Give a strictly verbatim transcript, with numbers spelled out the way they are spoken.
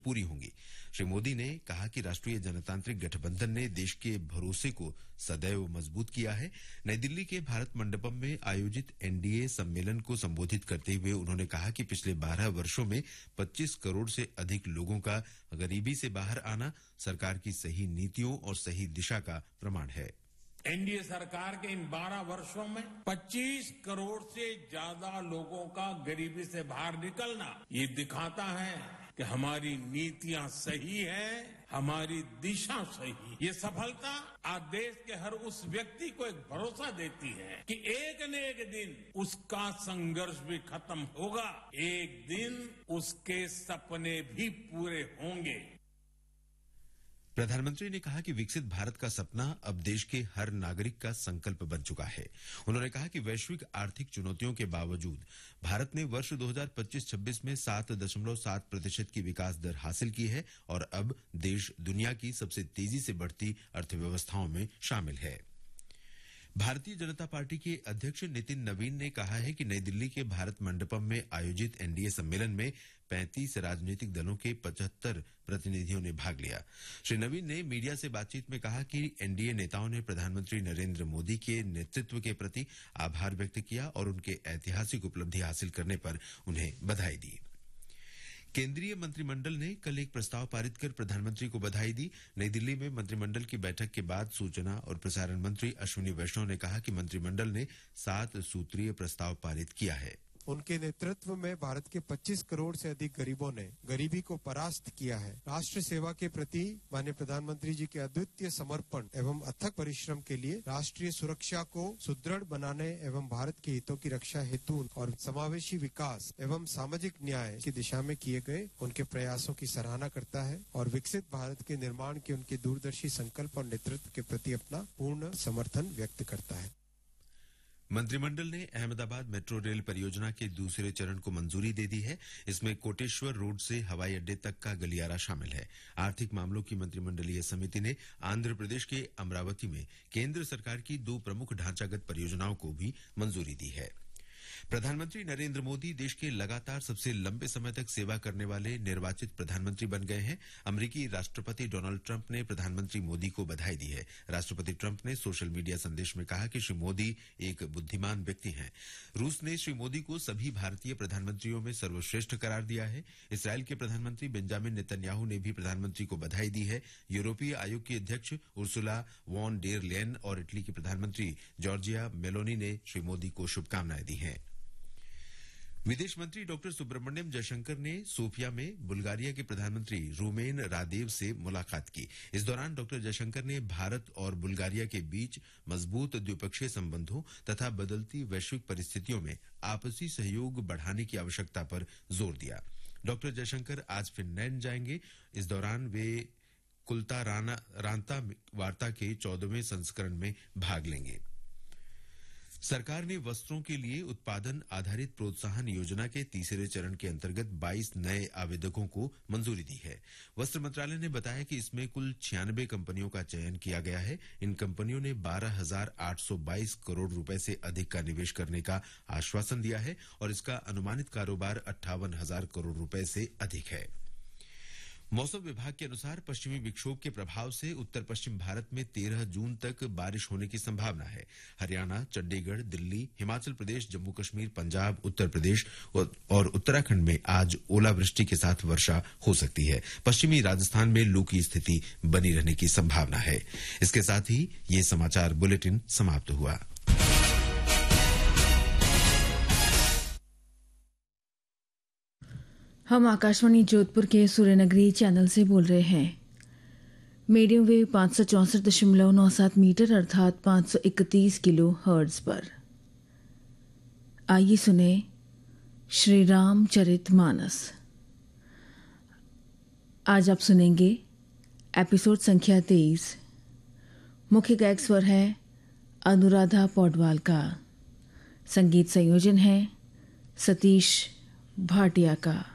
पूरी होंगी। श्री मोदी ने कहा कि राष्ट्रीय जनतांत्रिक गठबंधन ने देश के भरोसे को सदैव मजबूत किया है। नई दिल्ली के भारत मंडपम में आयोजित एनडीए सम्मेलन को संबोधित करते हुए उन्होंने कहा कि पिछले बारह वर्षों में पच्चीस करोड़ से अधिक लोगों का गरीबी से बाहर आना सरकार की सही नीतियों और सही दिशा का प्रमाण है। एनडीए सरकार के इन बारह वर्षों में पच्चीस करोड़ से ज्यादा लोगों का गरीबी से बाहर निकलना ये दिखाता है कि हमारी नीतियां सही है, हमारी दिशा सही। ये सफलता आज देश के हर उस व्यक्ति को एक भरोसा देती है कि एक न एक दिन उसका संघर्ष भी खत्म होगा, एक दिन उसके सपने भी पूरे होंगे। प्रधानमंत्री ने कहा कि विकसित भारत का सपना अब देश के हर नागरिक का संकल्प बन चुका है। उन्होंने कहा कि वैश्विक आर्थिक चुनौतियों के बावजूद भारत ने वर्ष दो हज़ार पच्चीस छब्बीस में सात दशमलव सात प्रतिशत की विकास दर हासिल की है और अब देश दुनिया की सबसे तेजी से बढ़ती अर्थव्यवस्थाओं में शामिल है। भारतीय जनता पार्टी के अध्यक्ष नितिन नवीन ने कहा है कि नई दिल्ली के भारत मंडपम में आयोजित एनडीए सम्मेलन में पैंतीस राजनीतिक दलों के पचहत्तर प्रतिनिधियों ने भाग लिया। श्री नवीन ने मीडिया से बातचीत में कहा कि एनडीए नेताओं ने प्रधानमंत्री नरेंद्र मोदी के नेतृत्व के प्रति आभार व्यक्त किया और उनके ऐतिहासिक उपलब्धि हासिल करने पर उन्हें बधाई दी। केंद्रीय मंत्रिमंडल ने कल एक प्रस्ताव पारित कर प्रधानमंत्री को बधाई दी। नई दिल्ली में मंत्रिमंडल की बैठक के बाद सूचना और प्रसारण मंत्री अश्विनी वैष्णव ने कहा कि मंत्रिमंडल ने सात सूत्रीय प्रस्ताव पारित किया है। उनके नेतृत्व में भारत के पच्चीस करोड़ से अधिक गरीबों ने गरीबी को परास्त किया है। राष्ट्र सेवा के प्रति माननीय प्रधानमंत्री जी के अद्वितीय समर्पण एवं अथक परिश्रम के लिए राष्ट्रीय सुरक्षा को सुदृढ़ बनाने एवं भारत के हितों की रक्षा हेतु और समावेशी विकास एवं सामाजिक न्याय की दिशा में किए गए उनके प्रयासों की सराहना करता है और विकसित भारत के निर्माण के उनके दूरदर्शी संकल्प और नेतृत्व के प्रति अपना पूर्ण समर्थन व्यक्त करता है। मंत्रिमंडल ने अहमदाबाद मेट्रो रेल परियोजना के दूसरे चरण को मंजूरी दे दी है। इसमें कोटेश्वर रोड से हवाई अड्डे तक का गलियारा शामिल है। आर्थिक मामलों की मंत्रिमंडलीय समिति ने आंध्र प्रदेश के अमरावती में केंद्र सरकार की दो प्रमुख ढांचागत परियोजनाओं को भी मंजूरी दी है। प्रधानमंत्री नरेंद्र मोदी देश के लगातार सबसे लंबे समय तक सेवा करने वाले निर्वाचित प्रधानमंत्री बन गए हैं। अमेरिकी राष्ट्रपति डोनाल्ड ट्रंप ने प्रधानमंत्री मोदी को बधाई दी है। राष्ट्रपति ट्रंप ने सोशल मीडिया संदेश में कहा कि श्री मोदी एक बुद्धिमान व्यक्ति हैं। रूस ने श्री मोदी को सभी भारतीय प्रधानमंत्रियों में सर्वश्रेष्ठ करार दिया है। इसराइल के प्रधानमंत्री बेंजामिन नेतन्याहू ने भी प्रधानमंत्री को बधाई दी है। यूरोपीय आयोग की अध्यक्ष उर्सुला वॉन डेर लेयन और इटली की प्रधानमंत्री जॉर्जिया मेलोनी ने श्री मोदी को शुभकामनाएं दी हैं। विदेश मंत्री डॉक्टर सुब्रमण्यम जयशंकर ने सोफिया में बुल्गारिया के प्रधानमंत्री रूमेन रादेव से मुलाकात की। इस दौरान डॉक्टर जयशंकर ने भारत और बुल्गारिया के बीच मजबूत द्विपक्षीय संबंधों तथा बदलती वैश्विक परिस्थितियों में आपसी सहयोग बढ़ाने की आवश्यकता पर जोर दिया। डॉक्टर जयशंकर आज फिनलैंड जाएंगे। इस दौरान वे कुल्ता रांता वार्ता के चौदहवें संस्करण में भाग लेंगे। सरकार ने वस्त्रों के लिए उत्पादन आधारित प्रोत्साहन योजना के तीसरे चरण के अंतर्गत बाईस नए आवेदकों को मंजूरी दी है। वस्त्र मंत्रालय ने बताया कि इसमें कुल छियानबे कंपनियों का चयन किया गया है। इन कंपनियों ने बारह हजार आठ सौ बाईस करोड़ रुपए से अधिक का निवेश करने का आश्वासन दिया है और इसका अनुमानित कारोबार अट्ठावन हजार करोड़ रुपए से अधिक है। मौसम विभाग के अनुसार पश्चिमी विक्षोभ के प्रभाव से उत्तर पश्चिम भारत में तेरह जून तक बारिश होने की संभावना है। हरियाणा, चंडीगढ़, दिल्ली, हिमाचल प्रदेश, जम्मू कश्मीर, पंजाब, उत्तर प्रदेश और उत्तराखंड में आज ओलावृष्टि के साथ वर्षा हो सकती है। पश्चिमी राजस्थान में लू की स्थिति बनी रहने की संभावना है। इसके साथ ही ये समाचार बुलेटिन समाप्त हुआ। हम आकाशवाणी जोधपुर के सूर्यनगरी चैनल से बोल रहे हैं। मीडियम वेव पाँच सौ चौंसठ दशमलव नौ सात मीटर अर्थात पाँच सौ इकतीस किलो हर्ट्ज पर। आइए सुने श्री रामचरित मानस। आज आप सुनेंगे एपिसोड संख्या तेईस। मुख्य गायक स्वर है अनुराधा पौडवाल का। संगीत संयोजन है सतीश भाटिया का।